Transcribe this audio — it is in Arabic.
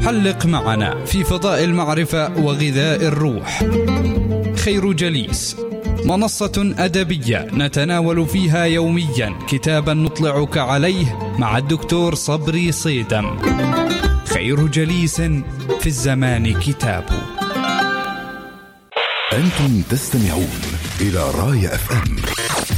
حلق معنا في فضاء المعرفة وغذاء الروح. خير جليس، منصة أدبية نتناول فيها يوميا كتابا نطلعك عليه مع الدكتور صبري صيدم. خير جليس في الزمان كتاب. أنتم تستمعون إلى راية FM.